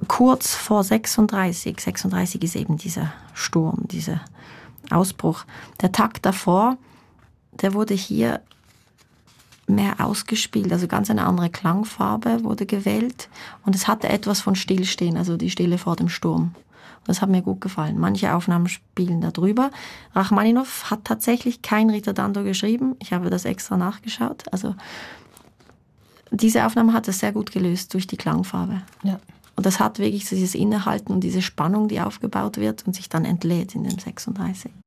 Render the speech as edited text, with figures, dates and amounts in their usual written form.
kurz vor 36. 36 ist eben dieser Sturm, dieser Ausbruch. Der Takt davor, der wurde hier mehr ausgespielt, also ganz eine andere Klangfarbe wurde gewählt und es hatte etwas von Stillstehen, also die Stille vor dem Sturm. Und das hat mir gut gefallen. Manche Aufnahmen spielen da drüber. Rachmaninow hat tatsächlich kein Ritardando geschrieben. Ich habe das extra nachgeschaut. Also diese Aufnahme hat es sehr gut gelöst durch die Klangfarbe. Ja. Und das hat wirklich so dieses Innehalten und diese Spannung, die aufgebaut wird und sich dann entlädt in dem 36.